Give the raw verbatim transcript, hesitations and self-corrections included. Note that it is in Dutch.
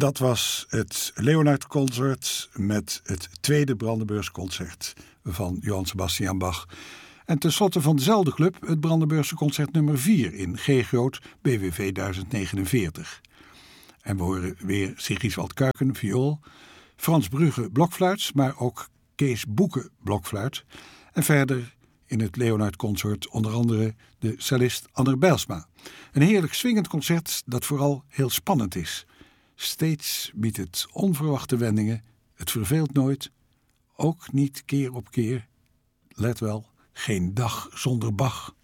Dat was het Leonard Consort met het tweede Brandenburgs concert van Johann Sebastian Bach. En tenslotte van dezelfde club het Brandenburgse concert nummer vier in G groot B W V duizend negenenveertig. En we horen weer Sigriswald Kuiken, viool, Frans Brugge, blokfluit, maar ook Kees Boeke, blokfluit. En verder in het Leonard Consort onder andere de cellist Anner Bijlsma. Een heerlijk swingend concert dat vooral heel spannend is. Steeds biedt het onverwachte wendingen, het verveelt nooit, ook niet keer op keer. Let wel, geen dag zonder Bach.